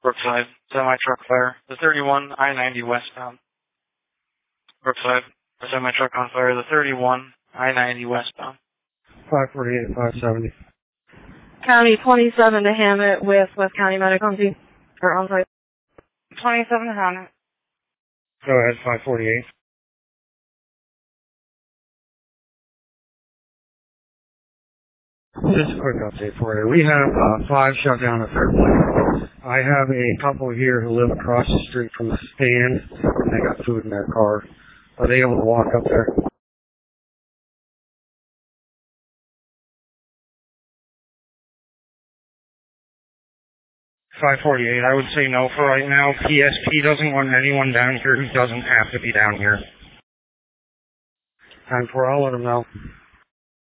Brookside, semi-truck fire. The 31, I-90 westbound. Brookside, a semi-truck on fire. The 31, I-90 westbound. 548, 570. County 27 to Hammett with West County Medical on scene. Or on site. 27 to Hammett. Go ahead, 548. Just a quick update for you. We have 5 shut down at Fairplay. I have a couple here who live across the street from the stand, and they got food in their car. Are they able to walk up there? 548. I would say no for right now. PSP doesn't want anyone down here who doesn't have to be down here. Time for, I'll let them know.